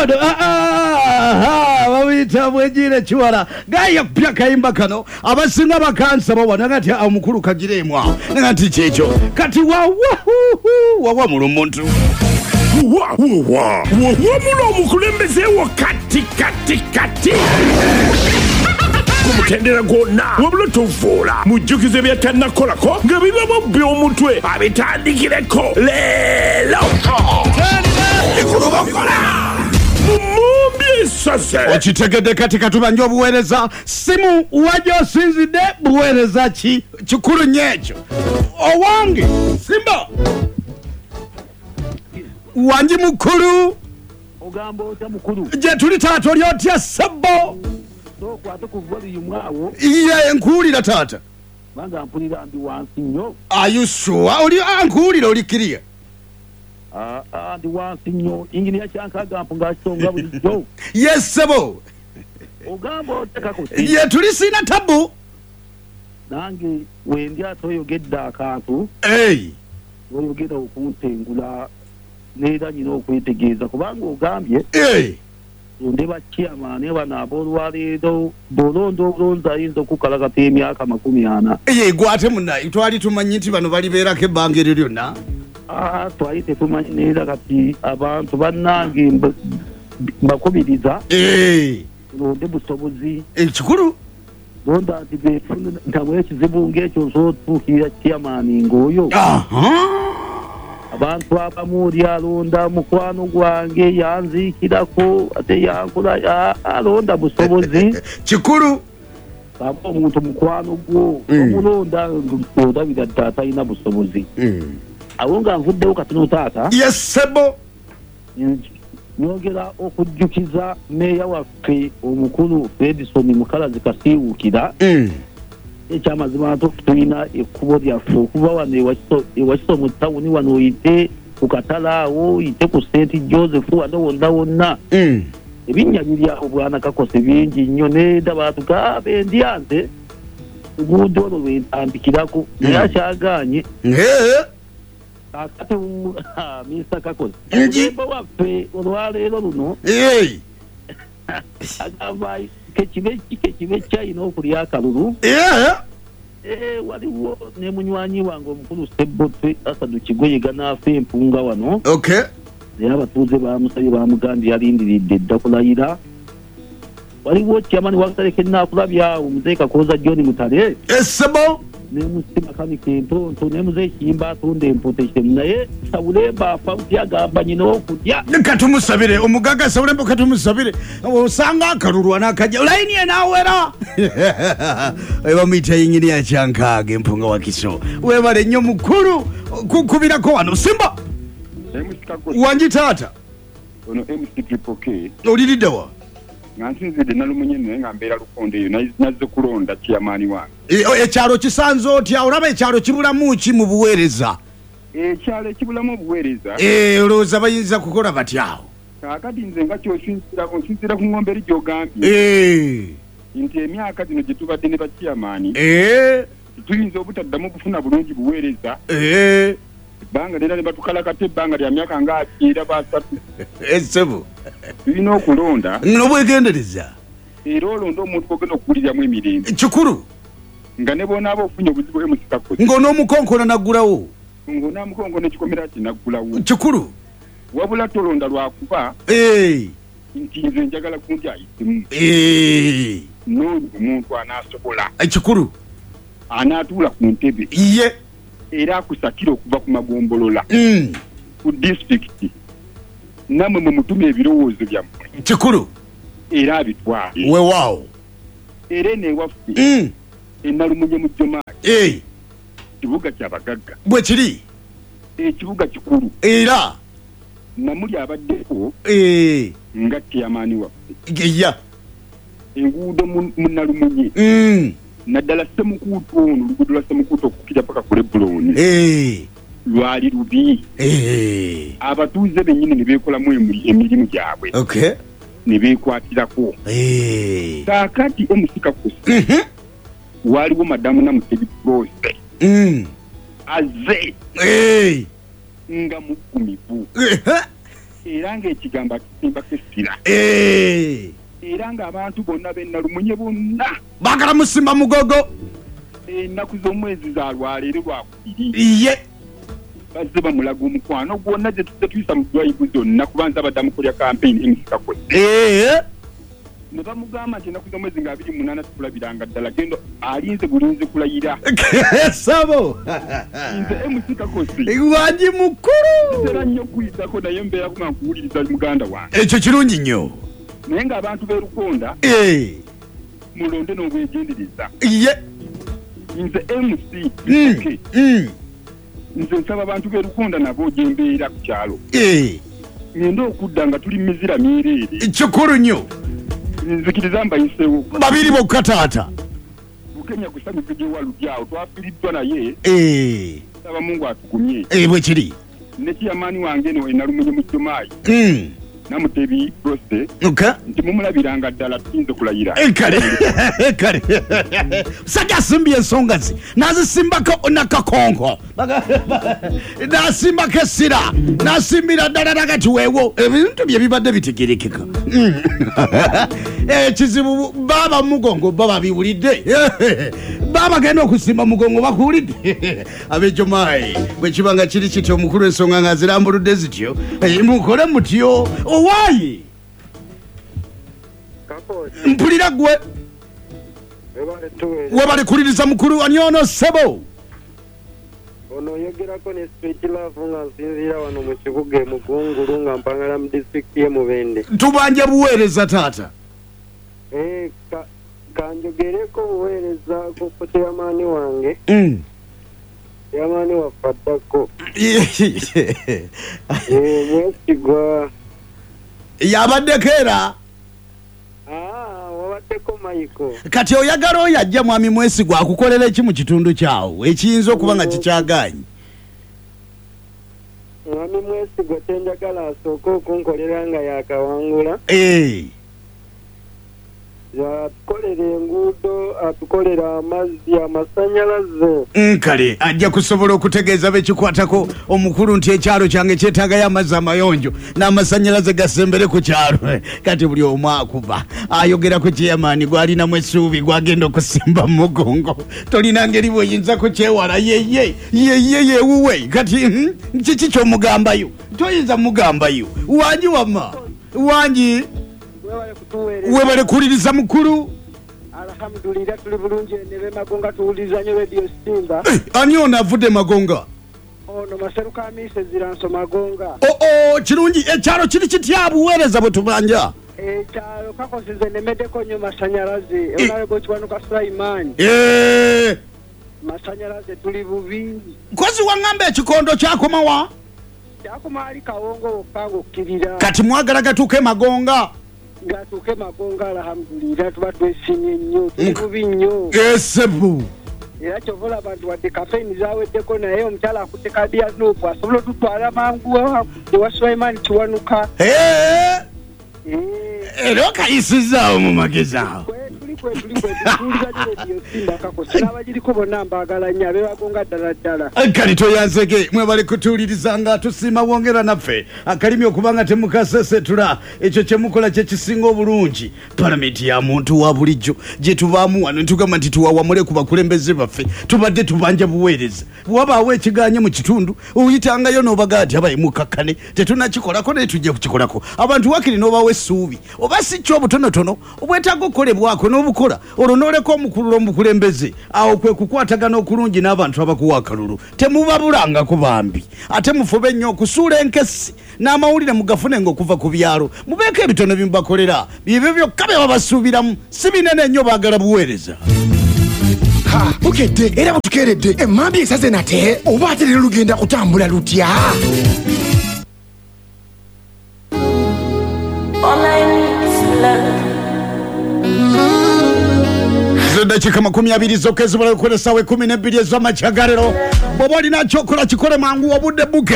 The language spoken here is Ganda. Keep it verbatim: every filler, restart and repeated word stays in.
no ah ah babita bwegire chiwara gaya pya kayimba kano abasinga bakansa babona ngati amukuru kagiremwa ngati checho kati wa wa wa murumuntu wa wa wa mulo mukulembeze wakati kati kati kumutendera gonna wabula tuvula mujukize byatanakolako nga bibamo by'omutwe abitandikireko leero mumbi sase okitegedde kati katubanja obuweereza simu wajja osinzidde buweereza ki kikulu nyekyo owange simba wanji mukulu ogamba otya mukulu gye tuli taata oli otya sabbo sokwate kuva liyumwawo iye nkuwulira taata banga mpulira ndi wansi nnyo ayusuwa oli ankuwulira oli kiriya ndi wansi nnyo inginiya kyankagampu ngakisonga bulijjo yesebo ogamba otekako ye tuli siina tabu nange wendi ate oyogedde akantu oyogedde okuntengula neera nyina okwetegeeza kubanga ogambye ndeba chairman bano aboolwaleero bolondo obulonzi ayinza okukalakata emyaka makumi ana ye gwate munaye twali tumanyi nti bano balibeerako ebbanga eryo lyonna twali tetumanyi neera kati abantu bannange mbakubiriza londe busobozi ekikulu londa nti befuna ntabwe ekizibu ng'ekyo nsobola otuukirira chairman ng'oyo abantu abamu oli alonda mukwano gwange yanziikirako ate yankola alonda busobozi kikulu aba omuntu mukwano gwo omulonda olabira taata alina busobozi awo nga nvuddewo katono taata yesebo nyongera okujjukiza meeya waffe omukulu Edison Mukalazi Kasiwukira ekyamazima tulina ekkubo lyaffe okuva wano ewakiso mu tawuni wano oyite ku katala awo oyite ku Saint Joseph wano wonna wonna ebinnya biryawo bwana kakose bingi nnyo nedda baatuga bendyanze luguudo olwo lwentambikirako naye akyagaanye akati minisita kakose omuyembe waffe olwaleero luno agamba kekibe kekibe kyayina okulya akalulu waliwo ne munywanyi wange omukulu Sebote Asadu Kigoyega n'afa empunga wano naye abatuuze bamusabye bamugambye alindiridde edda kulayira waliwo kyamani wakataleka enaakulabyawo muzeyi Kakooza John Mutale esebo ne musima kamika entonto ne muzeyi Kiyimba atunda empuuta ekitemu naye Sawulemba afa buti agamba nyina okudya katumusabire omugaga Sawulemba katumusabire osanga akalulu anakajja olayini enawera bamuyita yingini ya Kyankaaga empunga wakiso webale nnyo mukulu kukubirako wano simba wanji taata ono M C Triple K oliridde wa ngansinzidde nalumunye naye nga mbeera Lukonde eyo nazze kulonda chairman wange ekyalo kisanze otya olaba ekyalo kibulamu ki mu buweereza ekyalo ekibulamu obuweereza olowooza bayinza kukola batyawo kakati nze nga kyosinzira onsinzira ku ngombe eri gyogambye nti emyaka zino gye tubadde ne bachairman tuyinza obutaddamu okufuna bulungi buweereza ebbanga lera ne batukalakata ebbanga lya myaka nga abyera basatu esebo tulina okulonda n'obwegendereza era olonda omuntu ogenda okuwuliramu emirembe kikulu nga ne bonaaba ofunye obuzibu emusikakozi ng'onoomukonkona naggulawo ng'onaamukonkona ekikomera kinaggulawo kikulu wabula tolonda lwakuba nti nze njagala gundi ayitemu n'oyo omuntu anaasobola kikulu anaatuula ku ntebe ye era akusakira okuva ku magombolola ku disitulikiti namwe mwe mutuma ebirowoozo byammwe kikulu era abitwale wewaawo era enewaffe enalumunye mu Jomaali kibuga kyabagagga bwe kiri ekibuga kikulu era namuli abaddeko nga chairman waffe ya enguudo mu nalumunye naddala Ssemukuuto ono oluguudo lwa Ssemukuuto okukira paka ku Lebuloni lwali lubi abatuuze bennyini ne beekolamu emirimu gyabwe ne beekwatirako kaakati omusikakosi waliwo madamu Namutebi Prose azze nga mugumivu era ng'ekigamba kisimba kesira eh era ng'abantu bonna bennalumunye bonna bagala musimba mugogo ennaku z'omwezi za lwaleero lwakubiri ye bazze bamulaga omukwano gwonna gye tuzze tuyisa mu ddwayibu zonna kubanza abadde amukolya kampeyini emusikakwe eh ne bamugamba nti ennaku z'omwezi nga abiri munaana tukulabiranga ddala gendo alinze bulinze kulayira sabo nze emusikakosi wangi mukulu era nnyo okuyitako naye mbeera kuma nkuwuliriza muganda wange ekyo kirungi nnyo naye ng'abantu b'e Lukonda eh mulonde n'obwegendereza ye nze M C mm. mm. nze nsaba abantu b'e Lukonda nabo gye mbeera ku kyalo eh ngenda okudda nga tuli mizira myereere kikulu nnyo nzikiriza mbayiseewo babiri bokka taata Bukenya gusanyuke gye waludyawo twafiiriddwa naye eh saba Mungu atugumye eh bwe kiri ne kiyamaani wange eno enalumunye mu Jomaayi mm. namutebi Rose okay nti mumulabiranga ddala tuyinza okulayira kale kale sajja asimbye ensonga ze nazisimbako nakakonko nasimbako essira nasimbira ddala nagati weewo ebintu bye bibadde bitegerekeka ekizibu baba mugongo baba biwulidde baba genda okusimba mugongo bakuwulidde ab'Ejomaayi bwe kibanga kiri kityo omukulu ensonga nga zirambuludde zityo mukole mutyo owaye mpulira gwe webale kuliriza mukulu ani ono sebo ono yogerako ne Street Love nga nsinzira wano mu kibuga e Mugungulu nga mpangala mu district ye Mubende tubanje buweereza taata eh ka kanjogereko buweereza ku foto ya maani wange mm. ya maani wafaddako eh mwesigwa yabaddeko era ah wabaddeko Michael kati oyagala oyo ajja mwami mwesigwa akukolera eki mu kitundu kyawo ekiyinza okuba nga kikyagaanyi mwami mwesigwa tenjagala asooka okunkolera nga yakawangula eh atukolera enguudo atukolera amazzi amasanyalaze nkale ajja kusobola okutegeeza bekikwatako omukulu nti ekyalo kyange kyetaagayo amazzi amayonjo n'amasanyalaze gasembere ku kyalo kati buli omu akuba ayogera ku kyeyamaani gwalinamu essuubi gwagenda okusimba mu mugongo tolina ngeri bweyinza kukyewala yeye yeye yewuwe kati kiki kyomugambayo toyinza mugambayo wangi wama wangi webale kuliriza mukulu alhamdulillah tuli bulungi nebe magonga tuwuliriza nyo radio Simba eh, ani ono avudde magonga ono maseruka amise ziranso magonga o o kirungi ekyalo kiri kitya buweereza bwe tubanja ekyalo kakosize nemedeko nyo masanyalaze onawe bwekiwanuka Sulaiman eh masanyalaze tuli bubi kozi wangamba ekikondo kyakomawa kyakoma ali kawongo okango okirira kati mwagala gatuuke magonga gatuuke magonga alhamdulillah tuba twesimye nnyo tuli bubi nnyo esebu era kyovola abantu wadde kafeini zaweddeko naye omukyala akutte kadi ya nuupu asobola otutwala mangu ewa Sulaiman kiwanuka era okayisizaawo mu magezi awo tuli kwetuli kwetutuuliza nyo Simba kakosi n'abagiriko bonna mbagala nnyo abeebagonga ddala ddala kali toyanzege mwebale kutuuliriza nga tusiima wongera naffe akalimi okubanga temukasesetula ekyo kyemukola kyekisinga obulungi palamenti ya muntu wa bulijjo gye tubaamu wano ntugamba nti tuwawamule ku bakulembeze baffe tubadde tubanja buweereza bwabaawo ekiganye mu kitundu oyitangayo n'obagaa ti abaye mukakkane tetunakikolako naye tujja kukikolako abantu wakiri n'obawo essuubi oba si kyo obutonotono obwetaaga okukolebwako n'obukola olwo n'oleka omukulu omukulembeze awo kwe kukwatagana okulungi n'abantu abakuwa akalulu temubabulangako bambi ate mufube nnyo okusuula enkesi n'amawulire mugafunenga okuva ku byalo mubeeko ebitono bimubakolera byebyo byokka bye babasuubiramu si binene nnyo baagala buweereza ha bukedde era butukeeredde emmambi esaze nate oba ate lero lugenda kutambula lutya dakika makumi abiri zokka ezibula okukolesa we kumi n'ebbiri ez'amakyagalero bw'oba olina kyokola kikole mangu obudde buke